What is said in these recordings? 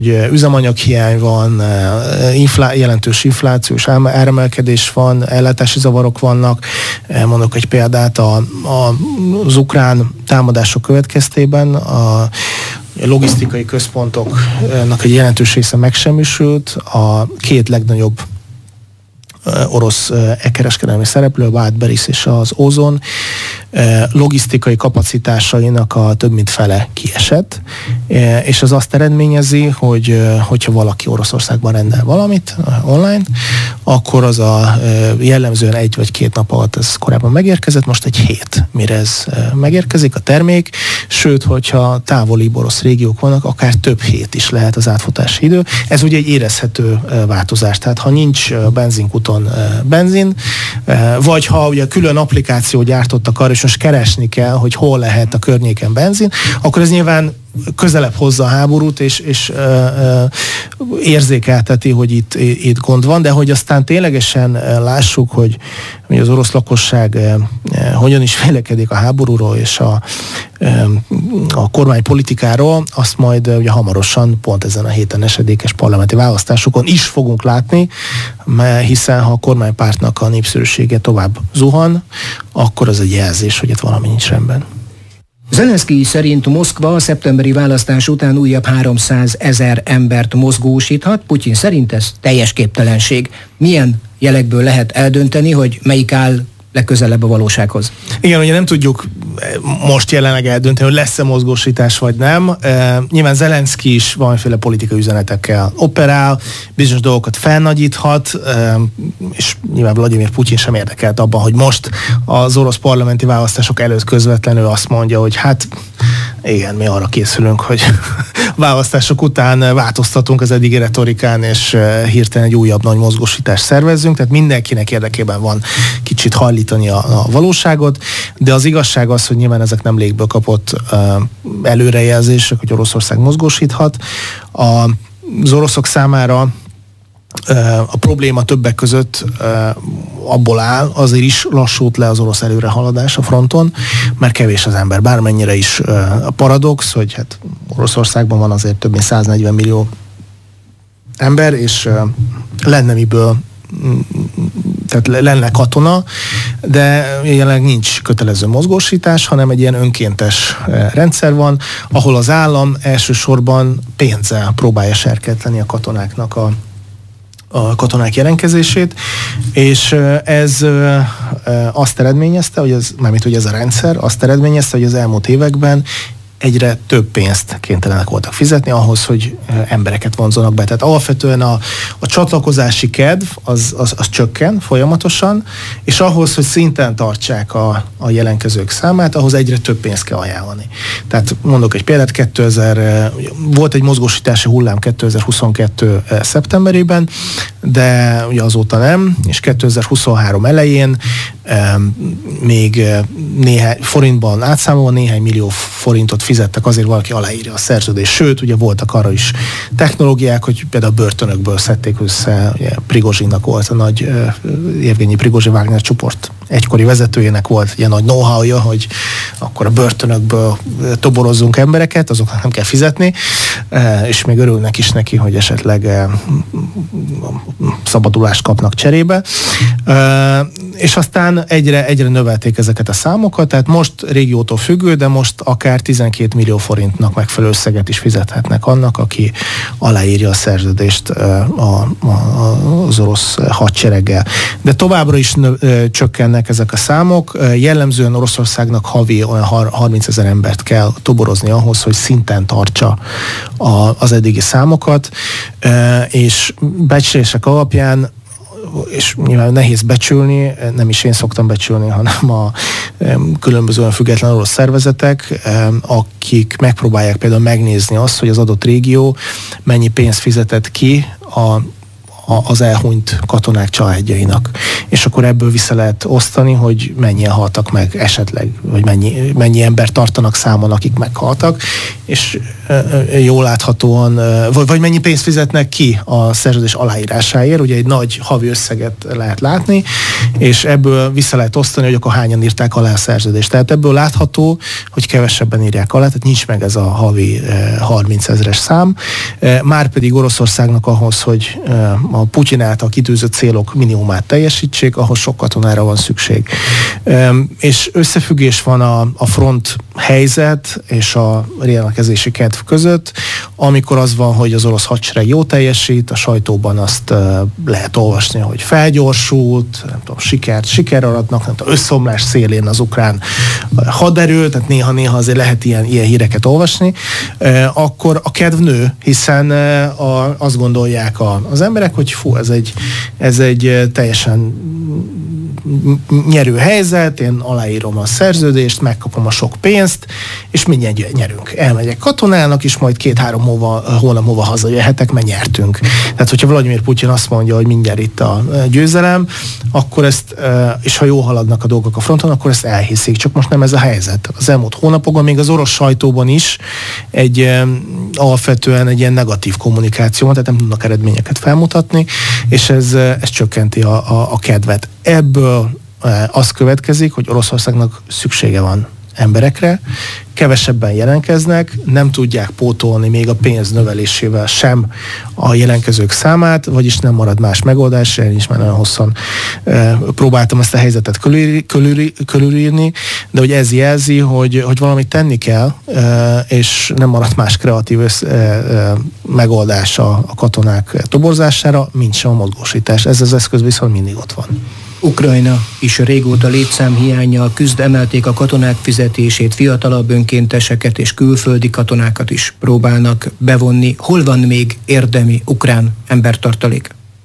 üzemanyaghiány van, jelentős inflációs áremelkedés van, ellátási zavarok vannak. Mondok egy példát, az ukrán támadások következtében a logisztikai központoknak egy jelentős része megsemmisült, a két legnagyobb orosz kereskedelmi szereplő, a Wildberries és az Ozon logisztikai kapacitásainak a több mint fele kiesett, és az azt eredményezi, hogyha valaki Oroszországban rendel valamit online, akkor az a jellemzően 1 vagy 2 nap alatt ez korábban megérkezett, most egy hét, mire ez megérkezik a termék, sőt, hogyha távoli orosz régiók vannak, akár több hét is lehet az átfutási idő. Ez ugye egy érezhető változás, tehát ha nincs benzinkuton benzin, vagy ha ugye külön applikáció gyártottak arra, és most keresni kell, hogy hol lehet a környéken benzin, akkor ez nyilván közelebb hozza a háborút, és érzékelteti, hogy itt gond van, de hogy aztán ténylegesen lássuk, hogy az orosz lakosság hogyan is vélekedik a háborúról és a kormánypolitikáról, azt majd ugye hamarosan, pont ezen a héten esedékes parlamenti választásokon is fogunk látni, hiszen ha a kormánypártnak a népszerűsége tovább zuhan, akkor az egy jelzés, hogy itt valami nincs rendben. Zelenszkij szerint Moszkva a szeptemberi választás után újabb 300 000 embert mozgósíthat, Putyin szerint ez teljes képtelenség. Milyen jelekből lehet eldönteni, hogy melyik áll legközelebb a valósághoz? Igen, ugye nem tudjuk most jelenleg eldönteni, hogy lesz-e mozgósítás vagy nem. Nyilván Zelenszkij is valamiféle politikai üzenetekkel operál, bizonyos dolgokat felnagyíthat, és nyilván Vladimir Putyin sem érdekelt abban, hogy most az orosz parlamenti választások előtt közvetlenül azt mondja, hogy hát igen, mi arra készülünk, hogy választások után változtatunk az eddigi retorikán, és hirtelen egy újabb nagy mozgósítást szervezzünk, tehát mindenkinek érdekében van kicsit hajlítani a valóságot, de az igazság az, hogy nyilván ezek nem légből kapott előrejelzések, hogy Oroszország mozgósíthat. Az oroszok számára a probléma többek között abból áll, azért is lassult le az orosz előrehaladás a fronton, mert kevés az ember. Bármennyire is a paradox, hogy hát Oroszországban van azért több mint 140 millió ember, és lenne miből, tehát lenne katona, de jelenleg nincs kötelező mozgósítás, hanem egy ilyen önkéntes rendszer van, ahol az állam elsősorban pénzzel próbálja serkenteni a katonáknak a katonák jelentkezését, és ez azt eredményezte, hogy ez a rendszer azt eredményezte, hogy az elmúlt években egyre több pénzt kénytelenek voltak fizetni ahhoz, hogy embereket vonzzanak be. Tehát alapvetően a csatlakozási kedv az csökken folyamatosan, és ahhoz, hogy szinten tartsák a jelentkezők számát, ahhoz egyre több pénzt kell ajánlani. Tehát mondok egy példát, volt egy mozgósítási hullám 2022. szeptemberében, de ugye azóta nem, és 2023 elején még néhány forintban átszámolva néhány millió forintot fizettek azért, valaki aláírja a szerződést. Sőt, ugye voltak arra is technológiák, hogy például a börtönökből szedték össze, ugye Prigozsinnak volt a nagy Jevgenyi Prigozsin Wagner csoport egykori vezetőjének volt ilyen nagy know-how-ja, hogy akkor a börtönökből toborozzunk embereket, azoknak nem kell fizetni, és még örülnek is neki, hogy esetleg szabadulást kapnak cserébe. És aztán egyre növelték ezeket a számokat, tehát most régiótól függő, de most akár 12 millió forintnak megfelelő összeget is fizethetnek annak, aki aláírja a szerződést az orosz hadsereggel. De továbbra is csökkennek ezek a számok. Jellemzően Oroszországnak havi olyan 30 000 embert kell toborozni ahhoz, hogy szinten tartsa az eddigi számokat, és becslések alapján, és nyilván nehéz becsülni, nem is én szoktam becsülni, hanem a különböző független orosz szervezetek, akik megpróbálják például megnézni azt, hogy az adott régió mennyi pénzt fizetett ki az elhunyt katonák családjainak. És akkor ebből vissza lehet osztani, hogy mennyien haltak meg esetleg, vagy mennyi ember tartanak számon, akik meghaltak, és jól láthatóan, vagy mennyi pénzt fizetnek ki a szerződés aláírásáért, ugye egy nagy havi összeget lehet látni, és ebből vissza lehet osztani, hogy akkor hányan írták alá a szerződést. Tehát ebből látható, hogy kevesebben írják alá, tehát nincs meg ez a havi 30 000-es szám. Márpedig Oroszországnak ahhoz, hogy a Putyin által kitűzött célok minimumát teljesítsék, ahhoz sok katonára van szükség. És összefüggés van a front helyzet és a rendelkezési kedv között, amikor az van, hogy az orosz hadsereg jó teljesít, a sajtóban azt lehet olvasni, hogy felgyorsult, nem tudom, siker aratnak, nem tudom, összeomlás szélén az ukrán haderő, tehát néha azért lehet ilyen híreket olvasni, akkor a kedv nő, hiszen azt gondolják az emberek, hogy ez egy teljesen nyerő helyzet, én aláírom a szerződést, megkapom a sok pénzt, és mindjárt nyerünk. Elmegyek katonának, és majd 2-3 hónap múlva hazajöhetek, mert nyertünk. Tehát, hogyha Vladimir Putyin azt mondja, hogy mindjárt itt a győzelem, akkor ezt, és ha jól haladnak a dolgok a fronton, akkor ezt elhiszik. Csak most nem ez a helyzet. Az elmúlt hónapokban, még az orosz sajtóban is alapvetően egy ilyen negatív kommunikáció, tehát nem tudnak eredményeket felmutatni, és ez csökkenti a kedvet. Ebből az következik, hogy Oroszországnak szüksége van emberekre, kevesebben jelentkeznek, nem tudják pótolni még a pénz növelésével sem a jelentkezők számát, vagyis nem marad más megoldás, én is már nagyon hosszan próbáltam ezt a helyzetet körülírni, de hogy ez jelzi, hogy valamit tenni kell, és nem marad más kreatív megoldás a katonák toborzására, mint sem a mozgósítás. Ez az eszköz viszont mindig ott van. Ukrajna is régóta létszámhiánnyal küzd, emelték a katonák fizetését, fiatalabb önkénteseket és külföldi katonákat is próbálnak bevonni. Hol van még érdemi ukrán embertartalék?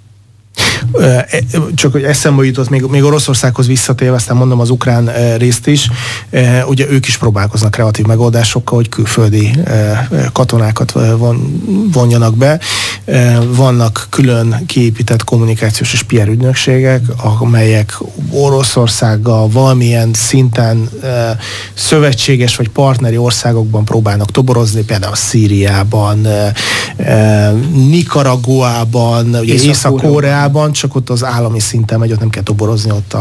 Csak hogy eszembe jutott, még Oroszországhoz visszatérve, aztán mondom az ukrán részt is, ugye ők is próbálkoznak kreatív megoldásokkal, hogy külföldi katonákat vonjanak be. Vannak külön kiépített kommunikációs és PR ügynökségek, amelyek Oroszországgal valamilyen szinten szövetséges vagy partneri országokban próbálnak toborozni, például Szíriában, Nikaraguában, ugye Észak-Koreában, csak ott az állami szinten megy, ott nem kell toborozni, ott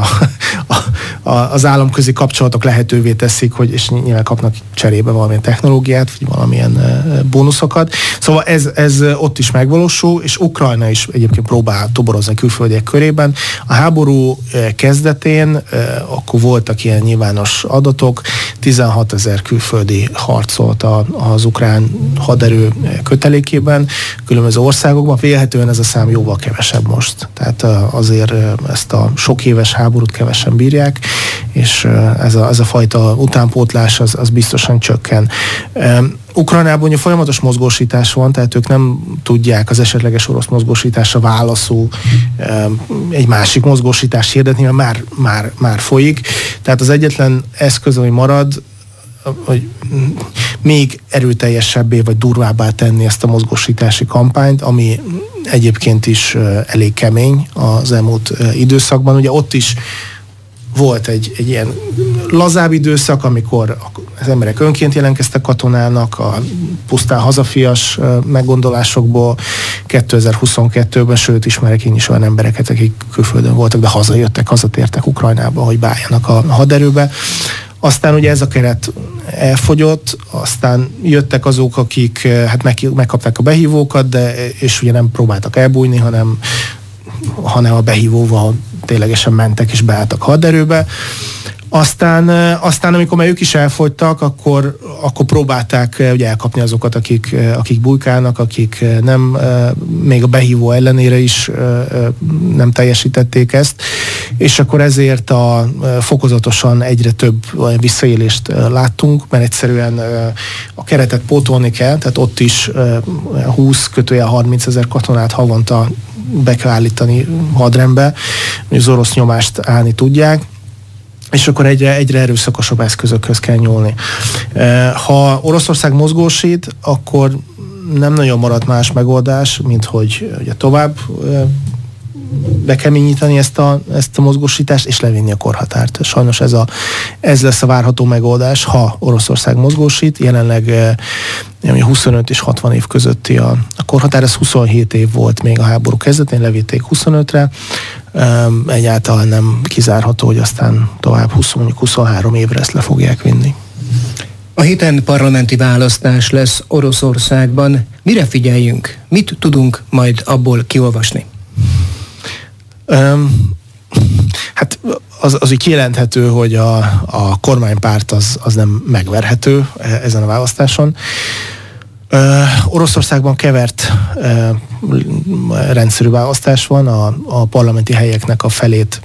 az államközi kapcsolatok lehetővé teszik, hogy és nyilván kapnak cserébe valamilyen technológiát, vagy valamilyen bónuszokat. Szóval ez ott is megvalósul, és Ukrajna is egyébként próbál toborozni a külföldiek körében. A háború kezdetén akkor voltak ilyen nyilvános adatok, 16 000 külföldi harcolt az ukrán haderő kötelékében, különböző országokban, vélhetően ez a szám jóval kevesebb most. Tehát azért ezt a sok éves háborút kevesen bírják, és ez a fajta utánpótlás az biztosan csökken. Ukrajnában ugye folyamatos mozgósítás van, tehát ők nem tudják az esetleges orosz mozgósításra válaszul egy másik mozgósítást hirdetni, mert már folyik. Tehát az egyetlen eszköz, ami marad, hogy még erőteljesebbé vagy durvábbá tenni ezt a mozgósítási kampányt, ami egyébként is elég kemény az elmúlt időszakban. Ugye ott is volt egy ilyen lazább időszak, amikor az emberek önként jelentkeztek katonának, a pusztán hazafias meggondolásokból 2022-ben, sőt ismerek én is olyan embereket, akik külföldön voltak, de hazatértek Ukrajnába, hogy beálljanak a haderőbe. Aztán ugye ez a keret elfogyott, aztán jöttek azok, akik hát megkapták a behívókat, és ugye nem próbáltak elbújni, hanem a behívóval ténylegesen mentek és beálltak haderőbe. Aztán amikor már ők is elfogytak, akkor próbálták ugye elkapni azokat, akik bujkálnak, akik nem, még a behívó ellenére is nem teljesítették ezt, és akkor ezért fokozatosan egyre több visszaélést láttunk, mert egyszerűen a keretet pótolni kell, tehát ott is 20-30 000 katonát havonta be kell állítani hadrendbe, hogy az orosz nyomást állni tudják, és akkor egyre erőszakosabb eszközökhöz kell nyúlni. Ha Oroszország mozgósít, akkor nem nagyon maradt más megoldás, mint hogy ugye tovább bekeményíteni ezt a mozgósítást, és levinni a korhatárt. Sajnos ez lesz a várható megoldás, ha Oroszország mozgósít. Jelenleg 25 és 60 év közötti a korhatár, ez 27 év volt még a háború kezdetén, levitték 25-re. Egyáltalán nem kizárható, hogy aztán tovább 23 évre ezt le fogják vinni. A héten parlamenti választás lesz Oroszországban. Mire figyeljünk? Mit tudunk majd abból kiolvasni? Hát az így kijelenthető, hogy a kormánypárt az nem megverhető ezen a választáson. Oroszországban kevert rendszerű választás van, a parlamenti helyeknek a felét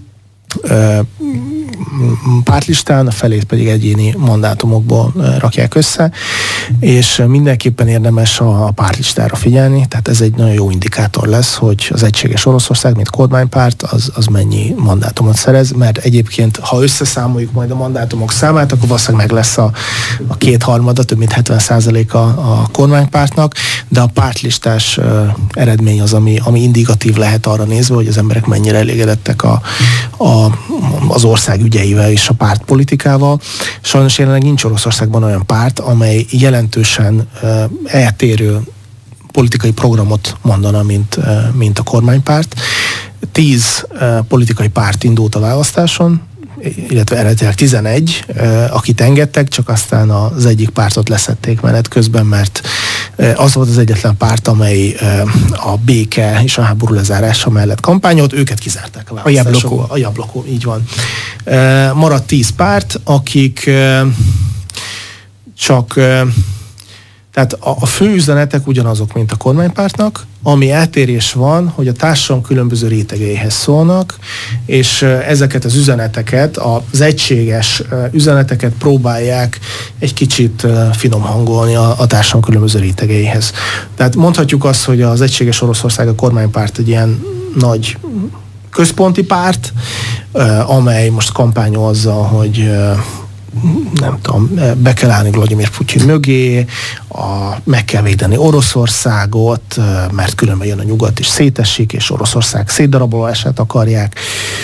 pártlistán, a felét pedig egyéni mandátumokból rakják össze, és mindenképpen érdemes a pártlistára figyelni, tehát ez egy nagyon jó indikátor lesz, hogy az Egységes Oroszország, mint kormánypárt, az mennyi mandátumot szerez, mert egyébként, ha összeszámoljuk majd a mandátumok számát, akkor valószínűleg meg lesz a kétharmada, több mint 70% a kormánypártnak, de a pártlistás eredmény az, ami indikatív lehet arra nézve, hogy az emberek mennyire elégedettek az ország ügyeivel és a pártpolitikával. Sajnos jelenleg nincs Oroszországban olyan párt, amely jelentősen eltérő politikai programot mondana, mint a kormánypárt. 10 politikai párt indult a választáson, illetve eredetileg 11, akit engedtek, csak aztán az egyik pártot leszették menet közben, mert az volt az egyetlen párt, amely a béke és a háború lezárása mellett kampányolt, őket kizárták a választásokból. A Jabloko, így van. Maradt 10 párt, akik csak... Tehát a fő üzenetek ugyanazok, mint a kormánypártnak, ami eltérés van, hogy a társadalom különböző rétegeihez szólnak, és ezeket az üzeneteket, az egységes üzeneteket próbálják egy kicsit finom hangolni a társadalom különböző rétegeihez. Tehát mondhatjuk azt, hogy az Egységes Oroszország, a kormánypárt egy ilyen nagy központi párt, amely most kampányol azzal, hogy nem tudom, be kell állni Vladimir Putyin mögé, meg kell védeni Oroszországot, mert különben jön a nyugat és szétesik, és Oroszország szétdarabolását akarják.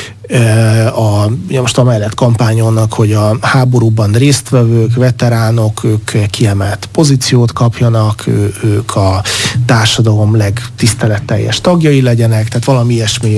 Most amellett kampányolnak, hogy a háborúban résztvevők, veteránok, ők kiemelt pozíciót kapjanak, ők a társadalom legtiszteletteljes tagjai legyenek, tehát valami ilyesmi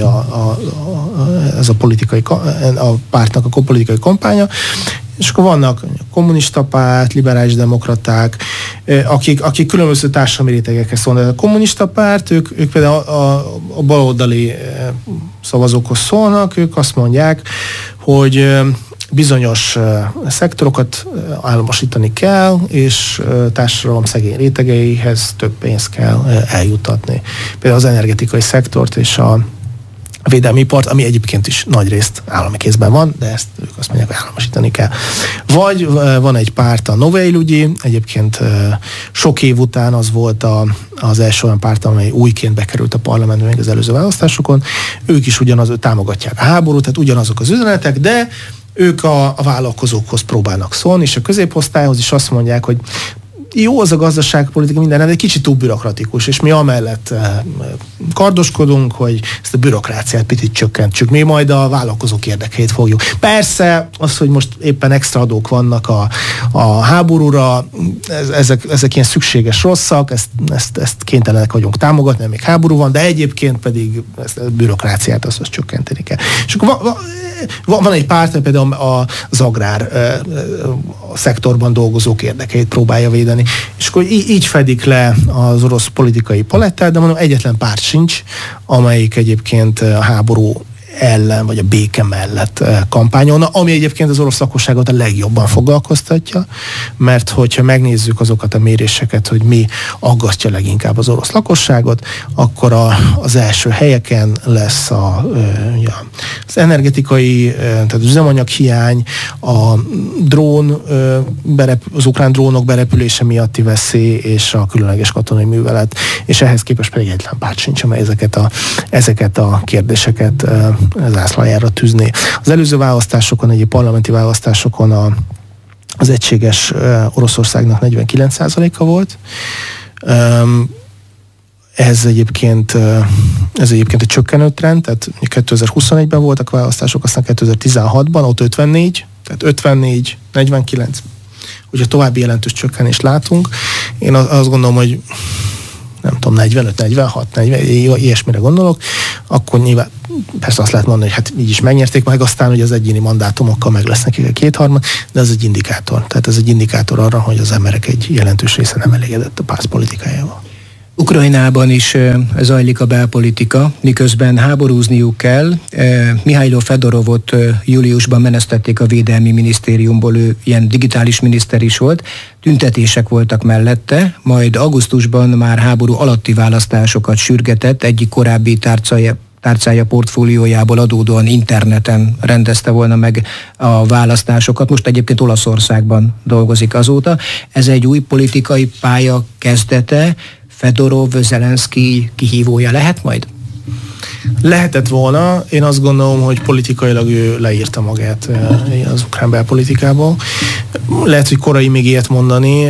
ez a pártnak a politikai kampánya. És akkor vannak kommunista párt, liberális demokraták, akik különböző társadalmi rétegekhez szólnak. A kommunista párt, ők például a baloldali szavazókhoz szólnak, ők azt mondják, hogy bizonyos szektorokat államosítani kell, és társadalom szegény rétegeihez több pénzt kell eljutatni. Például az energetikai szektort és a védelmi ipart, ami egyébként is nagy részt állami kézben van, de ezt ők azt mondják, hogy államosítani kell. Vagy van egy párt, a Novej Ludyi, egyébként sok év után az volt az első olyan párt, amely újként bekerült a parlamentbe még az előző választásokon. Ők is támogatják a háborút, tehát ugyanazok az üzenetek, de ők a vállalkozókhoz próbálnak szólni, és a középosztályhoz is azt mondják, hogy jó az a gazdaságpolitika minden, de egy kicsit túl bürokratikus, és mi amellett kardoskodunk, hogy ezt a bürokráciát picit csökkentsük. Mi majd a vállalkozók érdekeit fogjuk. Persze, az, hogy most éppen extra adók vannak a háborúra, ezek ilyen szükséges rosszak, ezt kénytelenek vagyunk támogatni, mert még háború van, de egyébként pedig ezt a bürokráciát azt csökkenteni kell. És akkor van egy párt, például az agrár szektorban dolgozók érdekeit próbálja védeni. És akkor így fedik le az orosz politikai palettát, de mondom, egyetlen párt sincs, amelyik egyébként a háború ellen, vagy a béke mellett kampányolna, ami egyébként az orosz lakosságot a legjobban foglalkoztatja, mert hogyha megnézzük azokat a méréseket, hogy mi aggasztja leginkább az orosz lakosságot, akkor az első helyeken lesz az energetikai, tehát az üzemanyaghiány, az ukrán drónok berepülése miatti veszély és a különleges katonai művelet, és ehhez képest pedig egyetlen párt sincs, amely ezeket a kérdéseket zászlajára tűzné. Az előző választásokon, parlamenti választásokon az Egységes Oroszországnak 49%-a volt. Ez egyébként Ez egyébként egy csökkenő trend, tehát 2021-ben voltak választások, aztán 2016-ban, ott 54, tehát 54, 49, ugye további jelentős csökkenést látunk. Én azt gondolom, hogy nem tudom, 45, 46, 40, ilyesmire gondolok, akkor nyilván persze azt lehet mondani, hogy hát így is megnyerték meg, aztán, hogy az egyéni mandátumokkal meg lesz nekik a kétharmad, de ez egy indikátor. Tehát ez egy indikátor arra, hogy az emberek egy jelentős része nem elégedett a pártpolitikájával. Ukrajnában is zajlik a belpolitika, miközben háborúzniuk kell. Mihailo Fedorovot júliusban menesztették a Védelmi Minisztériumból, ő ilyen digitális miniszter is volt, tüntetések voltak mellette, majd augusztusban már háború alatti választásokat sürgetett, egyik korábbi tárcája portfóliójából adódóan interneten rendezte volna meg a választásokat. Most egyébként Olaszországban dolgozik azóta. Ez egy új politikai pálya kezdete. Fedorov, Zelenszky kihívója lehet majd? Lehetett volna. Én azt gondolom, hogy politikailag ő leírta magát az ukrán belpolitikából. Lehet, hogy korai még ilyet mondani.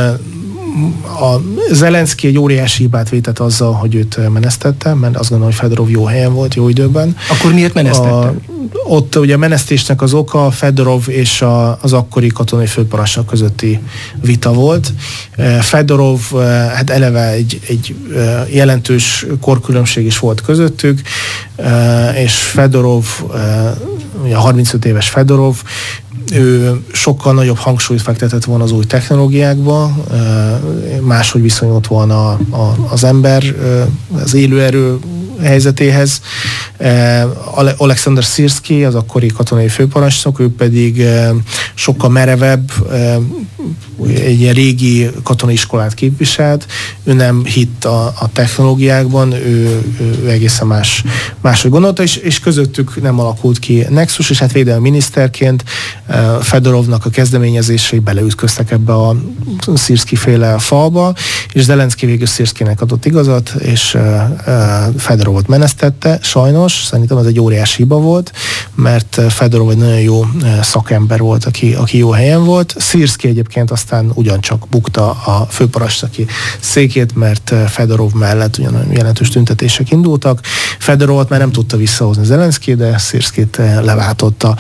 A Zelenszky egy óriási hibát vétett azzal, hogy őt menesztette, mert azt gondolom, hogy Fedorov jó helyen volt, jó időben. Akkor miért menesztette? Ott ugye a menesztésnek az oka Fedorov és az akkori katonai főparancsnok közötti vita volt. Fedorov, hát eleve egy jelentős korkülönbség is volt közöttük, és Fedorov, ugye a 35 éves Fedorov, ő sokkal nagyobb hangsúlyt fektetett volna az új technológiákba, máshogy viszonyult volna az ember, az élőerő helyzetéhez. Oleksandr Sirszky, az akkori katonai főparancsnok, ő pedig sokkal merevebb, egy ilyen régi katonai iskolát képviselt, ő nem hitt a technológiákban, ő egészen máshogy gondolta, és közöttük nem alakult ki nexus, és hát védelmi miniszterként Fedorovnak a kezdeményezései beleütköztek ebbe a Sirszky-féle falba, és Zelenszky végül Sirszkynek adott igazat, és Fedorovot menesztette, sajnos, szerintem ez egy óriási hiba volt, mert Fedorov egy nagyon jó szakember volt, aki jó helyen volt. Sirszky egyébként aztán ugyancsak bukta a főparancsnoki székét, mert Fedorov mellett ugyan jelentős tüntetések indultak. Fedorovot már nem tudta visszahozni Zelenszky, de Sirszkyt leváltotta.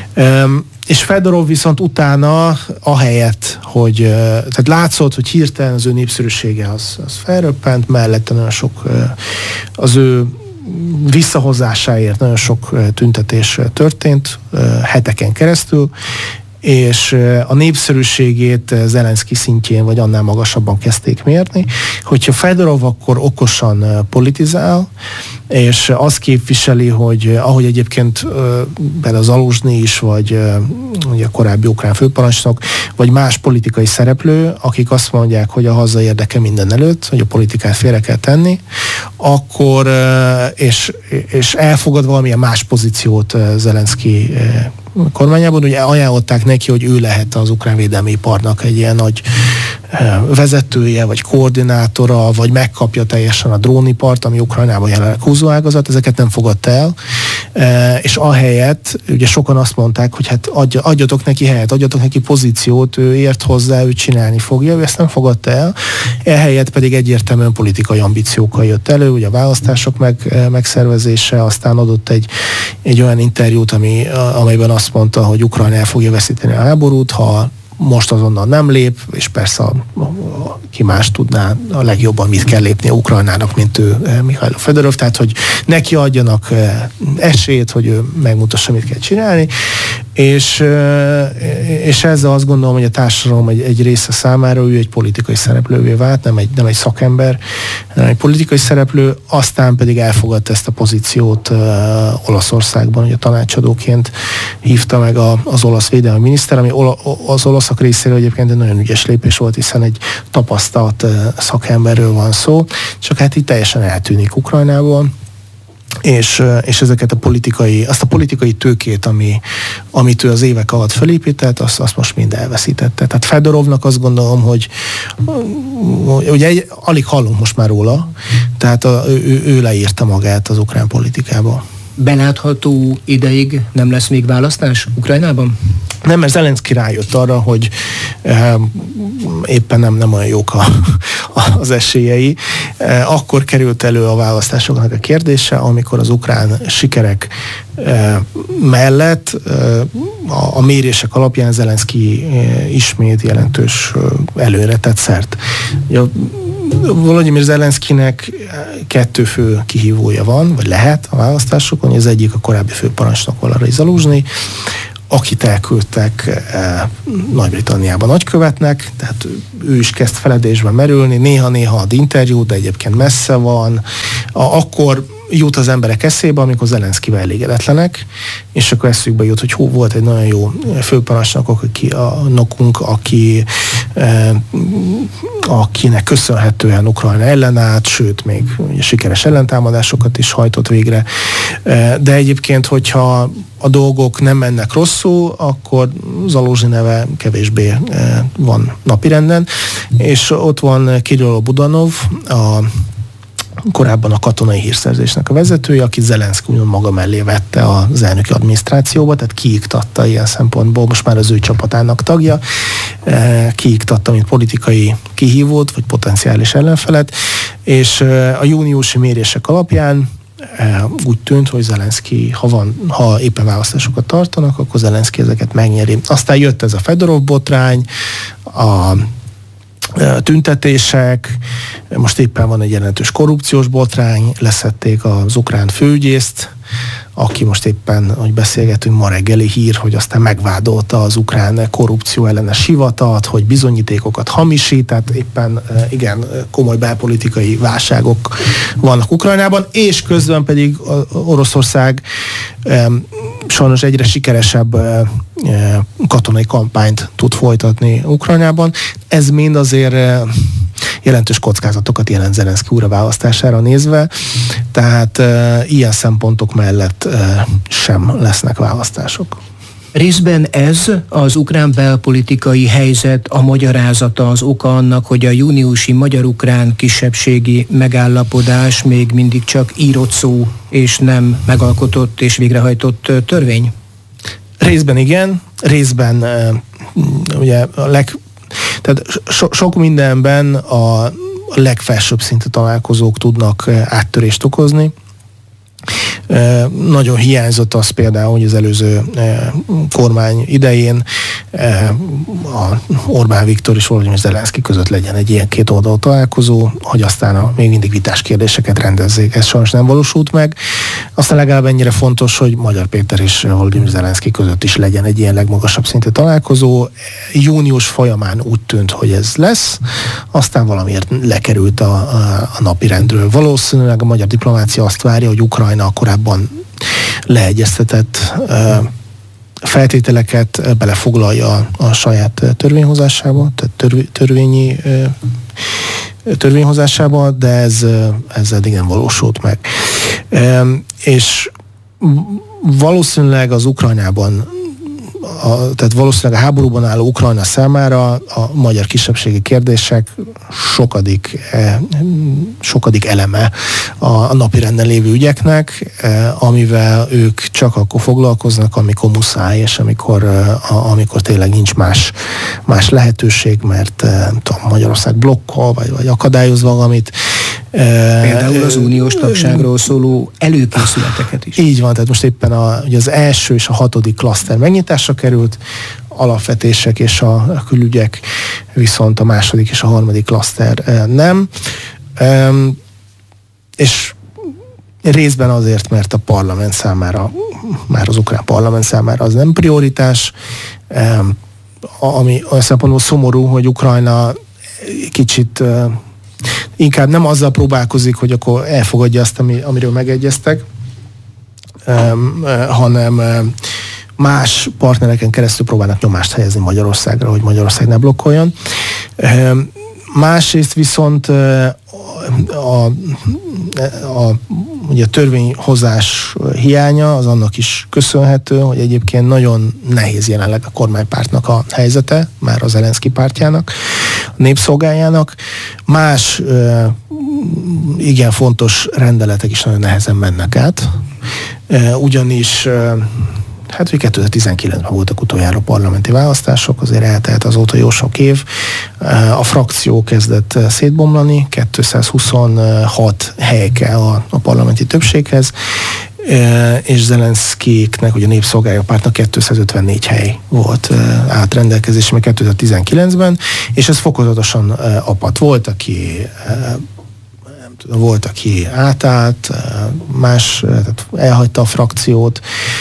És Fedorov viszont utána ahelyett, hogy tehát látszott, hogy hirtelen az ő népszerűsége az felröppent, mellette nagyon sok az ő visszahozásáért nagyon sok tüntetés történt heteken keresztül, és a népszerűségét Zelenszky szintjén vagy annál magasabban kezdték mérni. Hogyha Fedorov akkor okosan politizál, és azt képviseli, hogy ahogy egyébként például Zaluzsny is, vagy ugye a korábbi ukrán főparancsnok, vagy más politikai szereplő, akik azt mondják, hogy a haza érdeke minden előtt, hogy a politikát félre kell tenni, akkor és elfogad valamilyen más pozíciót Zelenszky kormányában, ugye ajánlották neki, hogy ő lehet az ukrán védelmi iparnak egy ilyen nagy vezetője, vagy koordinátora, vagy megkapja teljesen a drónipart, ami Ukrajnában jelenleg húzóágazat, ezeket nem fogadta el, és ahelyett, ugye sokan azt mondták, hogy hát adjatok neki helyet, adjatok neki pozíciót, ő ért hozzá, ő csinálni fogja, ő ezt nem fogadta el, ehelyett pedig egyértelműen politikai ambíciókkal jött elő, ugye a választások megszervezése, aztán adott egy olyan interjút, amelyben azt mondta, hogy Ukrajna el fogja veszíteni a háborút, ha most azonnal nem lép, és persze ki más tudná a legjobban, mit kell lépni a Ukrajnának, mint ő, Mihailo Fedorov, tehát hogy neki adjanak esélyt, hogy ő megmutassa, mit kell csinálni, és ezzel azt gondolom, hogy a társadalom egy része számára ő egy politikai szereplővé vált, nem egy szakember, hanem egy politikai szereplő, aztán pedig elfogadta ezt a pozíciót Olaszországban, hogy a tanácsadóként hívta meg az olasz védelmi miniszter, ami az olaszok részéről egyébként egy nagyon ügyes lépés volt, hiszen egy tapasztalt szakemberről van szó, csak hát így teljesen eltűnik Ukrajnából, és ezeket azt a politikai tőkét, amit ő az évek alatt felépített, azt most mind elveszítette. Tehát Fedorovnak azt gondolom, hogy ugye alig hallunk most már róla, tehát ő leírta magát az ukrán politikába. Belátható ideig nem lesz még választás Ukrajnában? Nem, mert Zelenszky rájött arra, hogy éppen nem olyan jók az esélyei. Akkor került elő a választásoknak a kérdése, amikor az ukrán sikerek mellett a mérések alapján Zelenszky ismét jelentős előre tett szert. Volodymyr Zelenszkynek 2 fő kihívója van, vagy lehet a választásokon. Az egyik a korábbi főparancsnok Valeri Zaluzsnyi, akit elküldtek Nagy-Britanniába nagykövetnek, tehát ő is kezd feledésben merülni, néha-néha ad interjút, de egyébként messze van. Akkor jut az emberek eszébe, amikor Zelenszkyvel elégedetlenek, és akkor eszükbe jut, hogy volt egy nagyon jó főparancsnokunk, akinek köszönhetően Ukrajna ellenállt, sőt, még sikeres ellentámadásokat is hajtott végre. De egyébként, hogyha a dolgok nem mennek rosszul, akkor Zaluzsnyi neve kevésbé van napirenden, és ott van Kirill Budanov, korábban a katonai hírszerzésnek a vezetője, aki Zelenszky maga mellé vette az elnöki adminisztrációba, tehát kiiktatta ilyen szempontból, most már az ő csapatának tagja, kiiktatta, mint politikai kihívót, vagy potenciális ellenfelet, és a júniusi mérések alapján úgy tűnt, hogy Zelenszky, ha éppen választásokat tartanak, akkor Zelenszky ezeket megnyeri. Aztán jött ez a Fedorov botrány, a tüntetések, most éppen van egy jelentős korrupciós botrány, leszették az ukrán főügyészt, aki most éppen, hogy beszélgetünk, ma reggeli hír, hogy aztán megvádolta az ukrán korrupció ellenes hivatalt, hogy bizonyítékokat hamisít, tehát éppen igen, komoly belpolitikai válságok vannak Ukrajnában, és közben pedig Oroszország sajnos egyre sikeresebb katonai kampányt tud folytatni Ukrajnában. Ez mind azért jelentős kockázatokat jelent Zelenszky újraválasztására nézve, tehát ilyen szempontok mellett sem lesznek választások. Részben ez az ukrán belpolitikai helyzet a magyarázata, az oka annak, hogy a júniusi magyar-ukrán kisebbségi megállapodás még mindig csak írott szó, és nem megalkotott és végrehajtott törvény? Részben igen, részben ugye tehát sok mindenben a legfelsőbb szintű találkozók tudnak áttörést okozni. Nagyon hiányzott az például, hogy az előző kormány idején a Orbán Viktor és Volodymyr Zelenszky között legyen egy ilyen kétoldalú találkozó, hogy aztán még mindig vitás kérdéseket rendezzék. Ez sajnos nem valósult meg. Aztán legalább ennyire fontos, hogy Magyar Péter és Volodymyr Zelenszky között is legyen egy ilyen legmagasabb szintű találkozó. Június folyamán úgy tűnt, hogy ez lesz, aztán valamiért lekerült a napirendről. Valószínűleg a magyar diplomácia azt várja, hogy Ukrajna korábban leegyeztetett feltételeket belefoglalja a saját törvényhozásába, tehát törvényhozásába, de ez eddig nem valósult meg. És valószínűleg az Ukrajnában, tehát valószínűleg a háborúban álló Ukrajna számára a magyar kisebbségi kérdések sokadik eleme a napirenden lévő ügyeknek, amivel ők csak akkor foglalkoznak, amikor muszáj, és amikor tényleg nincs más lehetőség, mert Magyarország blokkol, vagy akadályoz valamit. Például az uniós tagságról szóló előkészületeket is. Így van, tehát most éppen ugye az első és a 6. klaszter megnyitásra került, alapvetések és a külügyek, viszont a 2. és a 3. klaszter nem. És részben azért, mert a parlament számára, már az ukrán parlament számára az nem prioritás, ami olyan szempontból szomorú, hogy Ukrajna kicsit inkább nem azzal próbálkozik, hogy akkor elfogadja azt, amiről megegyeztek, hanem más partnereken keresztül próbálnak nyomást helyezni Magyarországra, hogy Magyarország ne blokkoljon. Másrészt viszont ugye a törvényhozás hiánya az annak is köszönhető, hogy egyébként nagyon nehéz jelenleg a kormánypártnak a helyzete, már az Zelenszky pártjának, a Népszolgájának. Más igen fontos rendeletek is nagyon nehezen mennek át, ugyanis hát, hogy 2019-ben voltak utoljára parlamenti választások, azért eltelt azóta jó sok év. A frakció kezdett szétbomlani, 226 hely kell a parlamenti többséghez, és Zelenszkijéknek, ugye a Népszolgáló Pártnak 254 hely volt állt rendelkezésre 2019-ben, és ez fokozatosan apadt. Volt, aki átállt, tehát elhagyta a frakciót,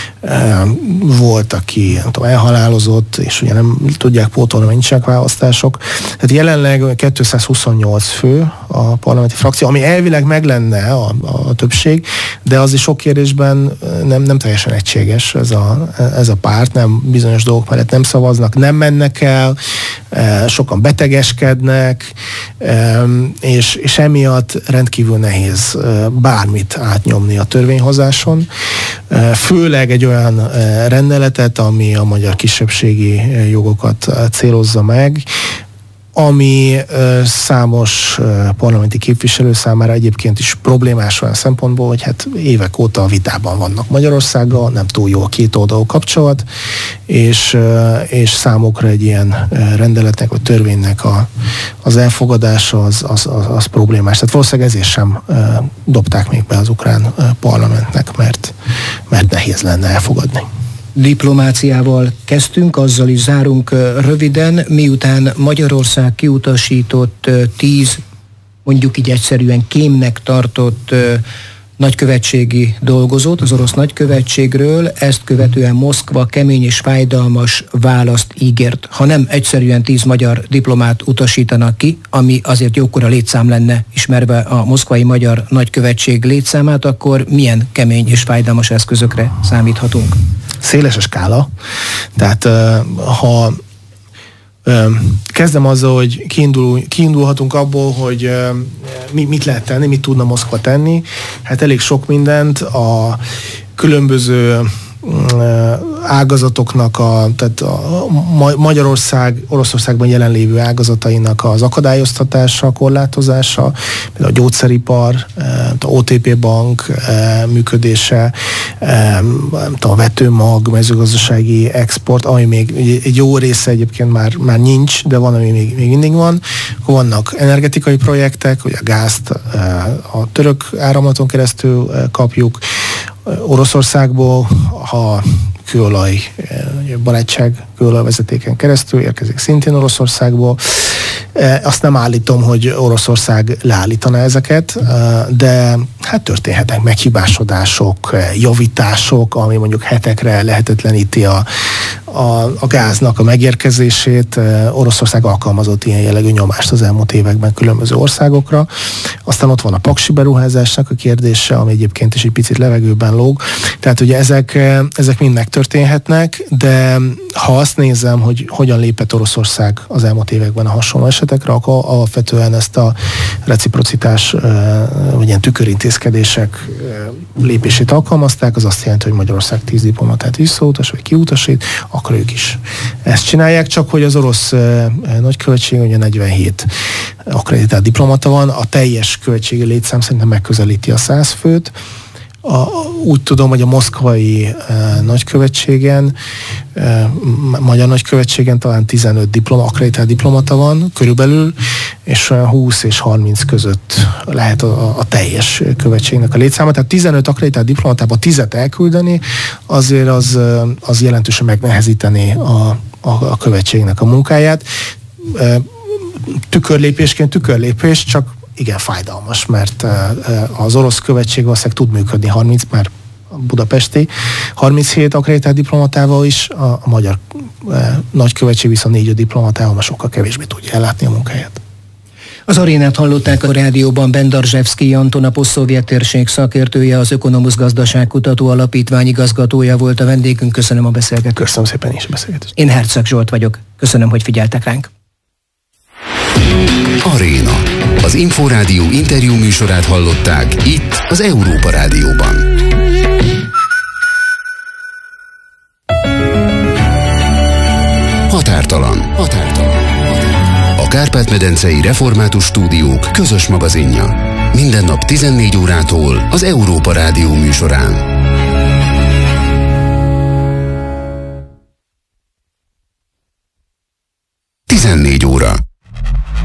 volt, aki elhalálozott, és ugye nem tudják pótolni, mert nincsenek választások. Tehát jelenleg 228 fő a parlamenti frakció, ami elvileg meg lenne a többség, de az is sok kérdésben nem teljesen egységes ez a párt, nem bizonyos dolgok mellett nem szavaznak, nem mennek el, sokan betegeskednek, és emiatt rendkívül nehéz bármit átnyomni a törvényhozáson. Főleg egy olyan rendeletet, ami a magyar kisebbségi jogokat célozza meg, ami számos parlamenti képviselő számára egyébként is problémás olyan szempontból, hogy hát évek óta vitában vannak Magyarországgal, nem túl jó a kétoldalú kapcsolat, és számukra egy ilyen rendeletnek vagy törvénynek az elfogadása az problémás. Tehát valószínűleg ezért sem dobták még be az ukrán parlamentnek, mert nehéz lenne elfogadni. Diplomáciával kezdtünk, azzal is zárunk röviden, miután Magyarország kiutasított 10, mondjuk így egyszerűen kémnek tartott nagykövetségi dolgozót az orosz nagykövetségről, ezt követően Moszkva kemény és fájdalmas választ ígért. Ha nem egyszerűen 10 magyar diplomát utasítanak ki, ami azért jókora létszám lenne, ismerve a moszkvai magyar nagykövetség létszámát, akkor milyen kemény és fájdalmas eszközökre számíthatunk? Széles a skála, tehát ha kezdem azzal, hogy kiindulhatunk abból, hogy mit lehet tenni, mit tudna Moszkva tenni. Hát elég sok mindent a különböző ágazatoknak, tehát a Oroszországban jelenlévő ágazatainak az akadályoztatása, korlátozása, például a gyógyszeripar, a OTP bank működése, a vetőmag, mezőgazdasági export, ami még egy jó része egyébként már nincs, de van, ami még mindig van. Vannak energetikai projektek, hogy a gázt a török áramlaton keresztül kapjuk, Oroszországból, ha kőolaj, barátság kőolajvezetéken keresztül érkezik szintén Oroszországból. Azt nem állítom, hogy Oroszország leállítaná ezeket, de hát történhetnek meghibásodások, javítások, ami mondjuk hetekre lehetetleníti a gáznak a megérkezését. Oroszország alkalmazott ilyen jellegű nyomást az elmúlt években különböző országokra. Aztán ott van a paksi beruházásnak a kérdése, ami egyébként is egy picit levegőben lóg. Tehát ugye ezek mind megtörténhetnek, de ha azt nézem, hogy hogyan lépett Oroszország az elmúlt években a hasonló esetekre, akkor alapvetően ezt a reciprocitás, vagy ilyen tükörintézkedések lépését alkalmazták, az azt jelenti, hogy Magyarország 10 diplomatát visszautas, vagy kiutasít, akkor ők is ezt csinálják, csak hogy az orosz nagykövetség ugye 47 akkreditált diplomata van, a teljes követségi létszám szerintem megközelíti a 100 főt. Úgy tudom, hogy a moszkvai nagykövetségen, magyar nagykövetségen talán 15 akkreditált diplomata van körülbelül, és 20 és 30 között lehet a teljes követségnek a létszáma. Tehát 15 akkreditált diplomatába 10-et elküldeni, azért az jelentősen megnehezíteni a követségnek a munkáját. Tükörlépés, csak igen fájdalmas, mert az orosz követség valószínűleg tud működni 30, már a budapesti 37 akkreditált diplomatával is, a magyar nagykövetség viszont 4 diplomatával már sokkal kevésbé tudja ellátni a munkáját. Az arénát hallották a rádióban. Bendarzsevszkij Anton, a posztszovjet térség szakértője, az Ökonomusz Gazdaságkutató Alapítvány igazgatója volt a vendégünk. Köszönöm a beszélgetést. Köszönöm szépen is a beszélgetést. Én Herceg Zsolt vagyok. Köszönöm, hogy figyeltek ránk. Aréna. Az Inforádió interjú műsorát hallották itt az Európa Rádióban. Határtalan. A Kárpát-medencei Református Stúdiók közös magazinja. Minden nap 14 órától az Európa Rádió műsorán. 14 óra.